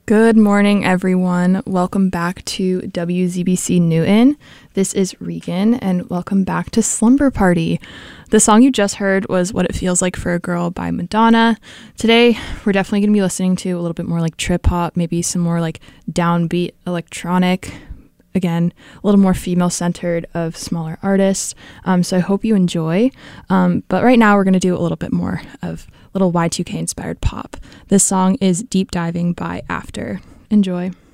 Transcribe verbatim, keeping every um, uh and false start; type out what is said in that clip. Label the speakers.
Speaker 1: Good morning, everyone. Welcome back to W Z B C Newton. This is Regan, and welcome back to Slumber Party. The song you just heard was What It Feels Like for a Girl by Madonna. Today, we're definitely going to be listening to a little bit more like trip hop, maybe some more like downbeat electronic. Again, a little more female-centered of smaller artists. Um, so I hope you enjoy. Um, but right now, we're going to do a little bit more of little Y two K inspired pop. This song is Deep Diving by After. Enjoy.